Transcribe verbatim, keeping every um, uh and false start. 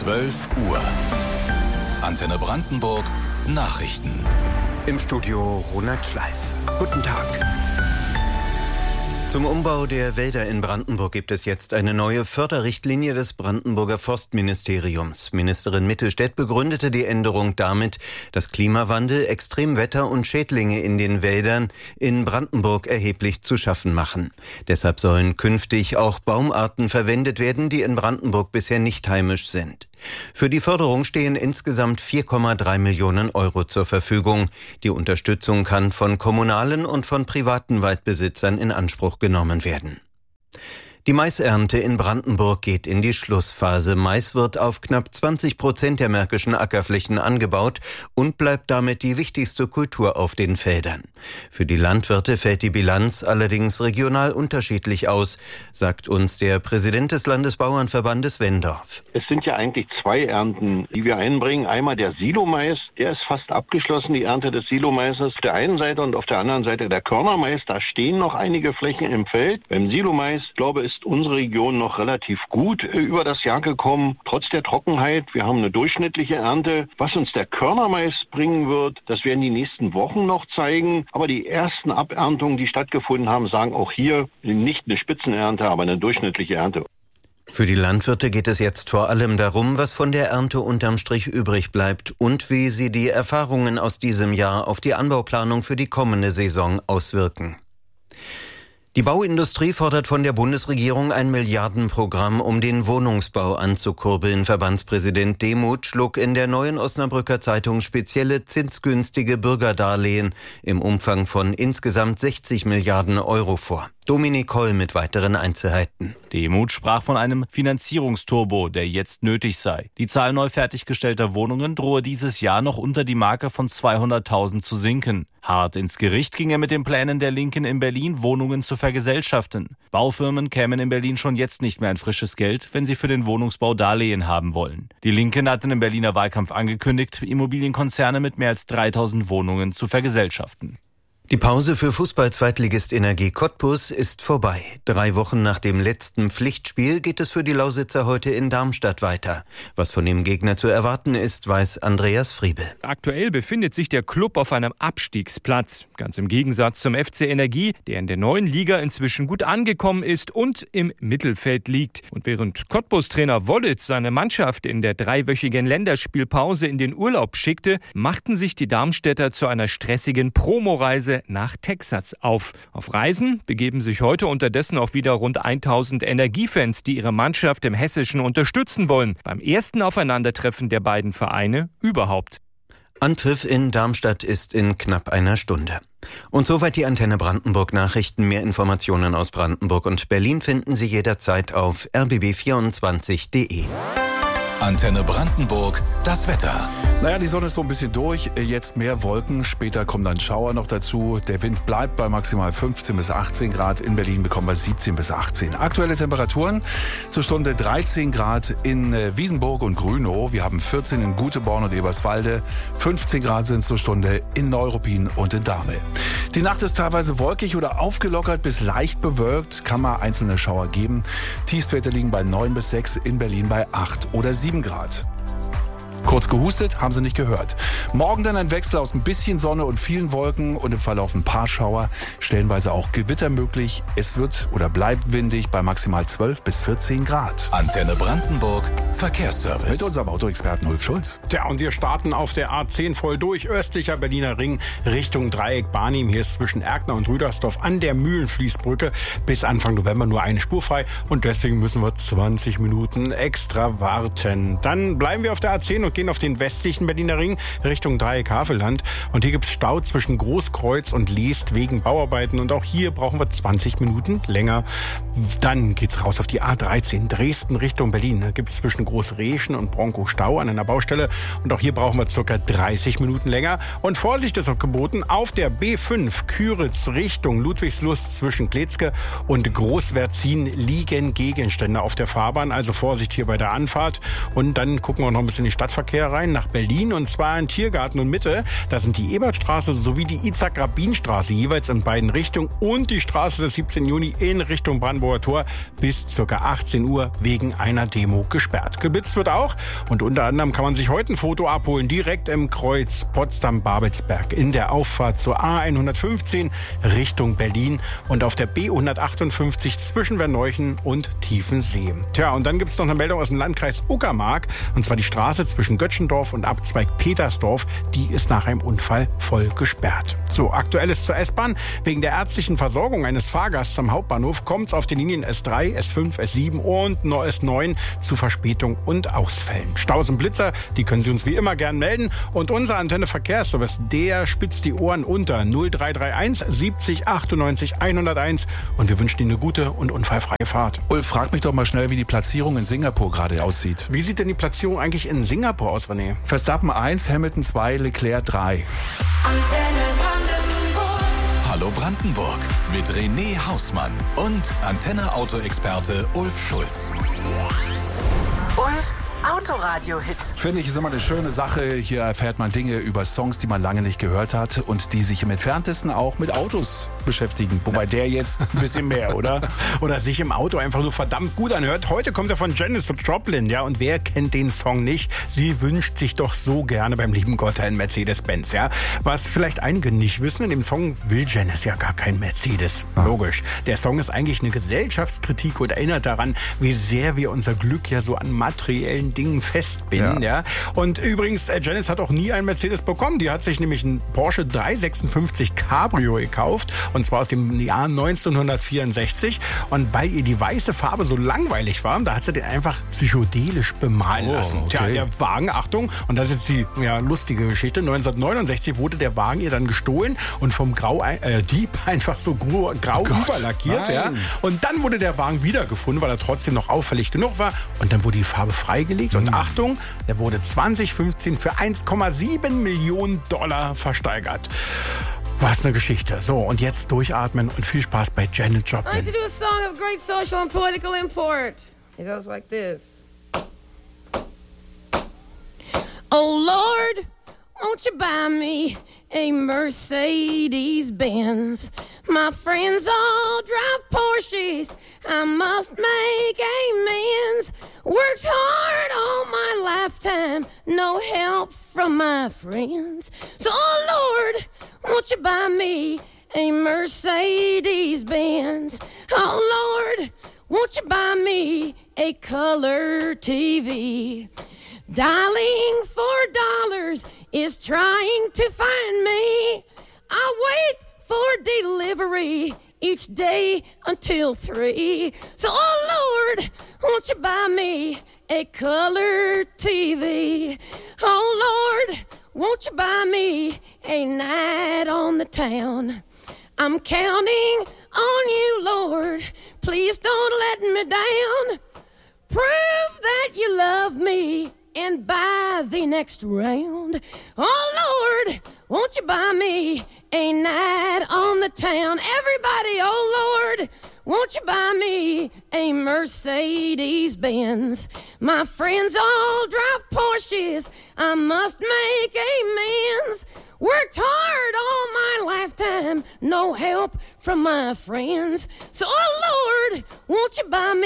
zwölf Uhr. Antenne Brandenburg Nachrichten. Im Studio Ronald Schleif. Guten Tag. Zum Umbau der Wälder in Brandenburg gibt es jetzt eine neue Förderrichtlinie des Brandenburger Forstministeriums. Ministerin Mittelstädt begründete die Änderung damit, dass Klimawandel, Extremwetter und Schädlinge in den Wäldern in Brandenburg erheblich zu schaffen machen. Deshalb sollen künftig auch Baumarten verwendet werden, die in Brandenburg bisher nicht heimisch sind. Für die Förderung stehen insgesamt vier Komma drei Millionen Euro zur Verfügung. Die Unterstützung kann von kommunalen und von privaten Waldbesitzern in Anspruch genommen werden. Die Maisernte in Brandenburg geht in die Schlussphase. Mais wird auf knapp zwanzig Prozent der märkischen Ackerflächen angebaut und bleibt damit die wichtigste Kultur auf den Feldern. Für die Landwirte fällt die Bilanz allerdings regional unterschiedlich aus, sagt uns der Präsident des Landesbauernverbandes Wendorf. Es sind ja eigentlich zwei Ernten, die wir einbringen. Einmal der Silomais, der ist fast abgeschlossen, die Ernte des Silomaises auf der einen Seite und auf der anderen Seite der Körnermais. Da stehen noch einige Flächen im Feld. Beim Silomais, glaube ich, ist unsere Region noch relativ gut über das Jahr gekommen, trotz der Trockenheit. Wir haben eine durchschnittliche Ernte. Was uns der Körnermais bringen wird, das werden die nächsten Wochen noch zeigen. Aber die ersten Aberntungen, die stattgefunden haben, sagen auch hier nicht eine Spitzenernte, aber eine durchschnittliche Ernte. Für die Landwirte geht es jetzt vor allem darum, was von der Ernte unterm Strich übrig bleibt und wie sie die Erfahrungen aus diesem Jahr auf die Anbauplanung für die kommende Saison auswirken. Die Bauindustrie fordert von der Bundesregierung ein Milliardenprogramm, um den Wohnungsbau anzukurbeln. Verbandspräsident Demuth schlug in der Neuen Osnabrücker Zeitung spezielle zinsgünstige Bürgerdarlehen im Umfang von insgesamt sechzig Milliarden Euro vor. Dominik Holl mit weiteren Einzelheiten. Demuth sprach von einem Finanzierungsturbo, der jetzt nötig sei. Die Zahl neu fertiggestellter Wohnungen drohe dieses Jahr noch unter die Marke von zweihunderttausend zu sinken. Hart ins Gericht ging er mit den Plänen der Linken in Berlin, Wohnungen zu vergesellschaften. Baufirmen kämen in Berlin schon jetzt nicht mehr an frisches Geld, wenn sie für den Wohnungsbau Darlehen haben wollen. Die Linken hatten im Berliner Wahlkampf angekündigt, Immobilienkonzerne mit mehr als dreitausend Wohnungen zu vergesellschaften. Die Pause für Fußball-Zweitligist Energie Cottbus ist vorbei. Drei Wochen nach dem letzten Pflichtspiel geht es für die Lausitzer heute in Darmstadt weiter. Was von dem Gegner zu erwarten ist, weiß Andreas Friebel. Aktuell befindet sich der Klub auf einem Abstiegsplatz. Ganz im Gegensatz zum F C Energie, der in der neuen Liga inzwischen gut angekommen ist und im Mittelfeld liegt. Und während Cottbus-Trainer Wollitz seine Mannschaft in der dreiwöchigen Länderspielpause in den Urlaub schickte, machten sich die Darmstädter zu einer stressigen Promoreise nach Texas auf. Auf Reisen begeben sich heute unterdessen auch wieder rund tausend Energiefans, die ihre Mannschaft im Hessischen unterstützen wollen. Beim ersten Aufeinandertreffen der beiden Vereine überhaupt. Anpfiff in Darmstadt ist in knapp einer Stunde. Und soweit die Antenne Brandenburg Nachrichten. Mehr Informationen aus Brandenburg und Berlin finden Sie jederzeit auf r b b vierundzwanzig punkt de. Antenne Brandenburg, das Wetter. Naja, die Sonne ist so ein bisschen durch, jetzt mehr Wolken, später kommen dann Schauer noch dazu. Der Wind bleibt bei maximal fünfzehn bis achtzehn Grad, in Berlin bekommen wir siebzehn bis achtzehn. Aktuelle Temperaturen zur Stunde dreizehn Grad in Wiesenburg und Grünow. Wir haben vierzehn in Guteborn und Eberswalde, fünfzehn Grad sind zur Stunde in Neuruppin und in Dahme. Die Nacht ist teilweise wolkig oder aufgelockert bis leicht bewölkt, kann mal einzelne Schauer geben. Tiefstwerte liegen bei neun bis sechs, in Berlin bei acht oder sieben Grad. Kurz gehustet, haben Sie nicht gehört. Morgen dann ein Wechsel aus ein bisschen Sonne und vielen Wolken und im Verlauf ein paar Schauer, stellenweise auch Gewitter möglich. Es wird oder bleibt windig bei maximal zwölf bis vierzehn Grad. Antenne Brandenburg, Verkehrsservice. Mit unserem Autoexperten Ulf Schulz. Tja, und wir starten auf der A zehn voll durch, östlicher Berliner Ring Richtung Dreieck Barnim. Hier ist zwischen Erkner und Rüdersdorf an der Mühlenfließbrücke bis Anfang November nur eine Spur frei und deswegen müssen wir zwanzig Minuten extra warten. Dann bleiben wir auf der A zehn und gehen auf den westlichen Berliner Ring Richtung Dreieck-Havelland. Und hier gibt es Stau zwischen Großkreuz und Leest wegen Bauarbeiten. Und auch hier brauchen wir zwanzig Minuten länger. Dann geht's raus auf die A dreizehn Dresden Richtung Berlin. Da gibt es zwischen Großreschen und Bronkow Stau an einer Baustelle. Und auch hier brauchen wir circa dreißig Minuten länger. Und Vorsicht ist auch geboten auf der B fünf Küritz Richtung Ludwigslust zwischen Kletzke und Großwertzin liegen Gegenstände auf der Fahrbahn. Also Vorsicht hier bei der Anfahrt. Und dann gucken wir noch ein bisschen in die Stadtverkehr rein nach Berlin und zwar in Tiergarten und Mitte. Da sind die Ebertstraße sowie die Itzhak-Rabin-Straße jeweils in beiden Richtungen und die Straße des siebzehnten Juni in Richtung Brandenburger Tor bis ca. achtzehn Uhr wegen einer Demo gesperrt. Fahrt. Geblitzt wird auch und unter anderem kann man sich heute ein Foto abholen, direkt im Kreuz Potsdam-Babelsberg in der Auffahrt zur A hundertfünfzehn Richtung Berlin und auf der B hundertachtundfünfzig zwischen Verneuchen und Tiefensee. Tja, und dann gibt es noch eine Meldung aus dem Landkreis Uckermark, und zwar die Straße zwischen Göttschendorf und Abzweig Petersdorf, die ist nach einem Unfall voll gesperrt. So, Aktuelles zur S-Bahn. Wegen der ärztlichen Versorgung eines Fahrgasts am Hauptbahnhof kommt es auf den Linien S drei, S fünf, S sieben und S neun zu Verspätung und Ausfällen. Staus und Blitzer, die können Sie uns wie immer gern melden. Und unser Antenne Verkehrsservice, der spitzt die Ohren unter null drei drei eins siebzig achtundneunzig hunderteins und wir wünschen Ihnen eine gute und unfallfreie Fahrt. Ulf, frag mich doch mal schnell, wie die Platzierung in Singapur gerade aussieht. Wie sieht denn die Platzierung eigentlich in Singapur aus, René? Verstappen eins, Hamilton zwei, Leclerc drei. Hallo Brandenburg mit René Hausmann und Antenne-Auto-Experte Ulf Schulz. Ulfs Autoradio-Hit. Finde ich, ist immer eine schöne Sache. Hier erfährt man Dinge über Songs, die man lange nicht gehört hat und die sich im Entferntesten auch mit Autos beschäftigen. Wobei der jetzt ein bisschen mehr, oder? Oder sich im Auto einfach nur verdammt gut anhört. Heute kommt er von Janis Joplin, ja, und wer kennt den Song nicht? Sie wünscht sich doch so gerne beim lieben Gott einen Mercedes-Benz, ja. Was vielleicht einige nicht wissen, in dem Song will Janis ja gar kein Mercedes. Ah. Logisch. Der Song ist eigentlich eine Gesellschaftskritik und erinnert daran, wie sehr wir unser Glück ja so an materiellen Dingen festbinden, ja. ja. Und übrigens, äh, Janis hat auch nie einen Mercedes bekommen. Die hat sich nämlich einen Porsche dreihundertsechsundfünfzig Cabrio gekauft, und zwar aus dem Jahr neunzehnhundertvierundsechzig. Und weil ihr die weiße Farbe so langweilig war, da hat sie den einfach psychedelisch bemalen oh, lassen. Okay. Tja, der Wagen, Achtung, und das ist jetzt die ja, lustige Geschichte, neunzehnhundertneunundsechzig wurde der Wagen ihr dann gestohlen und vom Grau, äh, Dieb einfach so grau, grau oh überlackiert. Ja. Und dann wurde der Wagen wiedergefunden, weil er trotzdem noch auffällig genug war. Und dann wurde die Farbe freigelegt. Und Achtung, der wurde zwanzig fünfzehn für eins Komma sieben Millionen Dollar versteigert. Was eine Geschichte. So, und jetzt durchatmen und viel Spaß bei Janis Joplin. I'd like to do a song of great social and political import. It goes like this. Oh Lord, won't you buy me a Mercedes-Benz? My friends all drive Porsches. I must make amends. Worked hard all my lifetime, no help from my friends. So, oh Lord, won't you buy me a Mercedes-Benz? Oh Lord, won't you buy me a color T V? Dialing for dollars is trying to find me. I wait for delivery each day until three. So, oh Lord, won't you buy me a color T V? Oh Lord, won't you buy me a night on the town? I'm counting on you, Lord. Please don't let me down. Prove that you love me and buy the next round. Oh Lord, won't you buy me a night on the town? Everybody, oh Lord, won't you buy me a Mercedes-Benz? My friends all drive Porsches. I must make amends. Worked hard all my lifetime, no help from my friends. So, oh Lord, won't you buy me